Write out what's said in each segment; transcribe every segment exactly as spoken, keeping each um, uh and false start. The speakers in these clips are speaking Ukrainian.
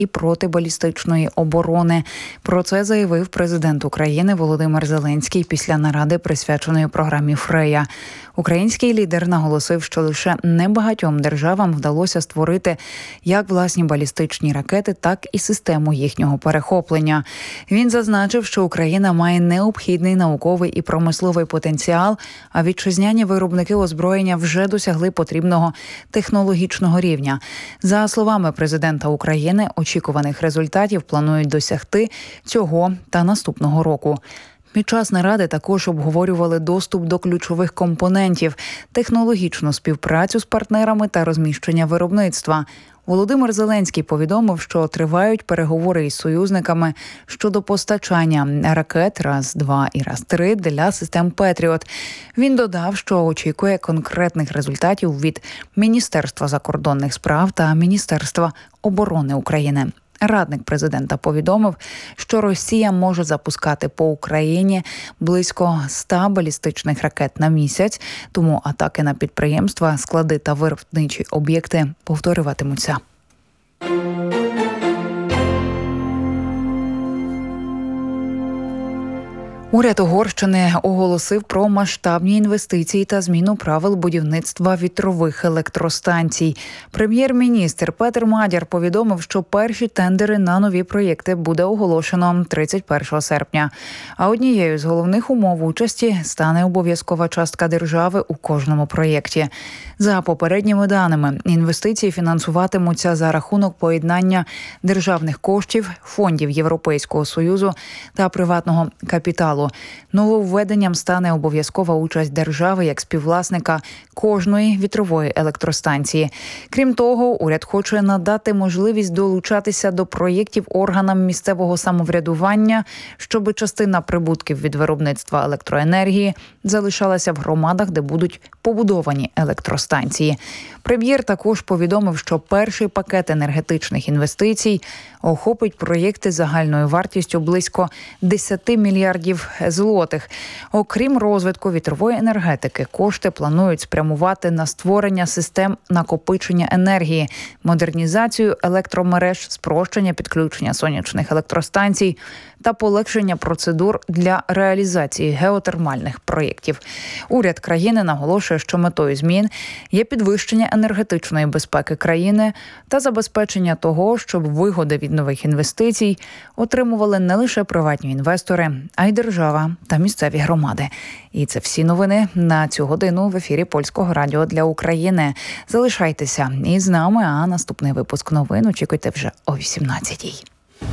і протибалістичної оборони. Про це заявив президент України Володимир Зеленський після наради, присвяченої програмі «Фрея». Український лідер наголосив, що лише небагатьом державам вдалося створити як власні балістичні ракети, так і систему їхнього перехоплення. Він зазначив, що Україна має необхідний науковий і промисловий потенціал, а вітчизняні виробники озброєння вже досягли потрібного технологічного рівня. За словами президента України, очікуваних результатів планують досягти цього та наступного року. Під час наради також обговорювали доступ до ключових компонентів, технологічну співпрацю з партнерами та розміщення виробництва. Володимир Зеленський повідомив, що тривають переговори із союзниками щодо постачання ракет «Раз-два» і «Раз-три» для систем «Петріот». Він додав, що очікує конкретних результатів від Міністерства закордонних справ та Міністерства оборони України. Радник президента повідомив, що Росія може запускати по Україні близько ста балістичних ракет на місяць, тому атаки на підприємства, склади та виробничі об'єкти повторюватимуться. Уряд Угорщини оголосив про масштабні інвестиції та зміну правил будівництва вітрових електростанцій. Прем'єр-міністр Петер Мадяр повідомив, що перші тендери на нові проєкти буде оголошено тридцять першого серпня. А однією з головних умов участі стане обов'язкова частка держави у кожному проєкті. За попередніми даними, інвестиції фінансуватимуться за рахунок поєднання державних коштів, фондів Європейського Союзу та приватного капіталу. Нововведенням стане обов'язкова участь держави як співвласника кожної вітрової електростанції. Крім того, уряд хоче надати можливість долучатися до проєктів органам місцевого самоврядування, щоб частина прибутків від виробництва електроенергії залишалася в громадах, де будуть побудовані електростанції. Прем'єр також повідомив, що перший пакет енергетичних інвестицій охопить проєкти загальною вартістю близько десять мільярдів злотих. Окрім розвитку вітрової енергетики, кошти планують спрямувати на створення систем накопичення енергії, модернізацію електромереж, спрощення підключення сонячних електростанцій та полегшення процедур для реалізації геотермальних проєктів. Уряд країни наголошує, що метою змін є підвищення енергетичної безпеки країни та забезпечення того, щоб вигоди від нових інвестицій отримували не лише приватні інвестори, а й держава та місцеві громади. І це всі новини на цю годину в ефірі Польського радіо для України. Залишайтеся із нами, а наступний випуск новин очікуйте вже о вісімнадцятій.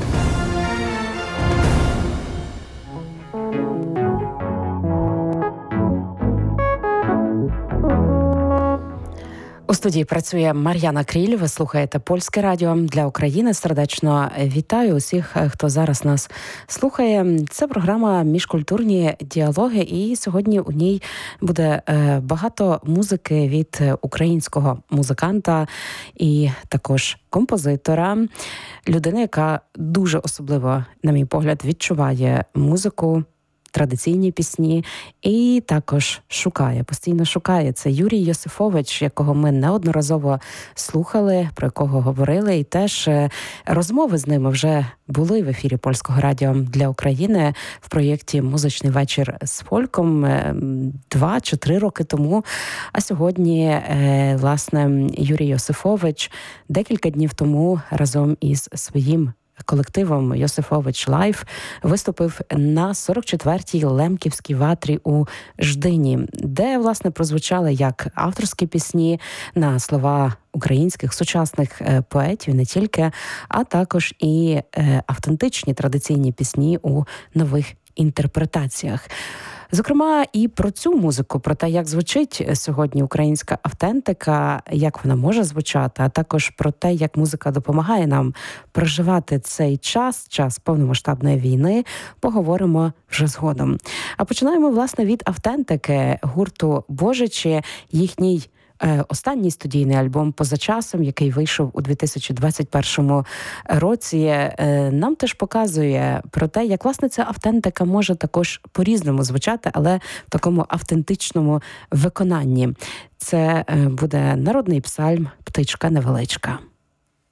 У студії працює Мар'яна Кріль. Ви слухаєте Польське радіо для України. Сердечно вітаю усіх, хто зараз нас слухає. Це програма «Міжкультурні діалоги», і сьогодні у ній буде багато музики від українського музиканта і також композитора, людини, яка дуже особливо, на мій погляд, відчуває музику, традиційні пісні і також шукає, постійно шукає. Це Юрій Йосифович, якого ми неодноразово слухали, про якого говорили, і теж розмови з ними вже були в ефірі Польського радіо для України в проєкті «Музичний вечір з фольком» два чи три роки тому. А сьогодні, власне, Юрій Йосифович декілька днів тому разом із своїм колективом «Йосифович Лайф» виступив на сорок четвертій Лемківській ватрі у Ждині, де, власне, прозвучали як авторські пісні на слова українських сучасних поетів, не тільки, а також і автентичні традиційні пісні у нових інтерпретаціях. Зокрема, і про цю музику, про те, як звучить сьогодні українська автентика, як вона може звучати, а також про те, як музика допомагає нам проживати цей час, час повномасштабної війни, поговоримо вже згодом. А починаємо, власне, від автентики гурту «Божичі», їхній останній студійний альбом «Поза часом», який вийшов у дві тисячі двадцять першому році, нам теж показує про те, як, власне, ця автентика може також по-різному звучати, але в такому автентичному виконанні. Це буде народний псальм «Птичка невеличка».